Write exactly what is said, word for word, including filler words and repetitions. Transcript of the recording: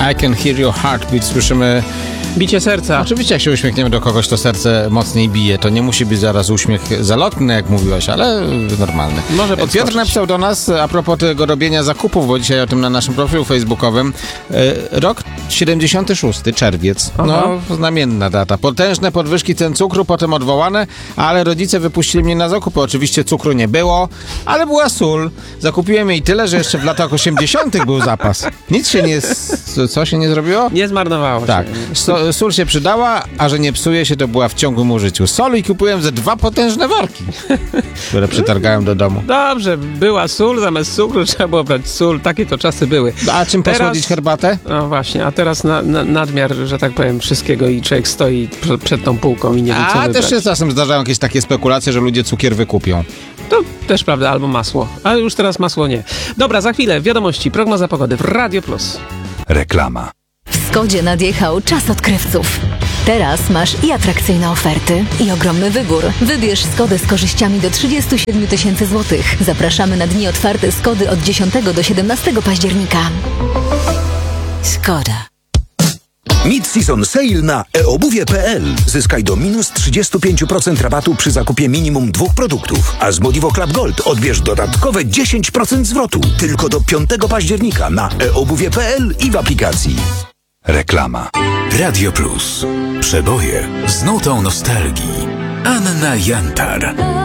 I Can Hear Your Heartbeat. Słyszymy bicie serca. Oczywiście, jak się uśmiechniemy do kogoś, to serce mocniej bije. To nie musi być zaraz uśmiech zalotny, jak mówiłaś, ale normalny. Może podskoczyć. Piotr napisał do nas a propos tego robienia zakupów, bo dzisiaj o tym na naszym profilu facebookowym. Rok siedemdziesiąty szósty, czerwiec. No, znamienna data. Potężne podwyżki cen cukru, potem odwołane, ale rodzice wypuścili mnie na zakupy. Oczywiście cukru nie było, ale była sól. Zakupiłem jej tyle, że jeszcze w latach osiemdziesiątych był zapas. Nic się nie... Co się nie zrobiło? Nie zmarnowało tak. się. So, sól się przydała, a że nie psuje się, to była w ciągłym użyciu. Soli i kupiłem ze dwa potężne worki, które przetargałem do domu. Dobrze, była sól, zamiast cukru trzeba było brać sól. Takie to czasy były. A czym teraz... posłodzić herbatę? No właśnie, a teraz na, na, nadmiar, że tak powiem, wszystkiego i człowiek stoi przed, przed tą półką i nie wie, co A wybrać. też się czasem zdarzają jakieś takie spekulacje, że ludzie cukier wykupią. To też prawda, albo masło. Ale już teraz masło nie. Dobra, za chwilę wiadomości, prognoza pogody w Radio Plus. Reklama. W Skodzie nadjechał czas odkrywców. Teraz masz i atrakcyjne oferty, i ogromny wybór. Wybierz Skodę z korzyściami do trzydzieści siedem tysięcy złotych. Zapraszamy na dni otwarte Skody od dziesiątego do siedemnastego października. Skoda. Mid-season sale na e obuwie kropka p l. Zyskaj do minus trzydzieści pięć procent rabatu przy zakupie minimum dwóch produktów. A z Modivo Club Gold odbierz dodatkowe dziesięć procent zwrotu. Tylko do piątego października na e obuwie kropka p l i w aplikacji. Reklama. Radio Plus. Przeboje z nutą nostalgii. Anna Jantar.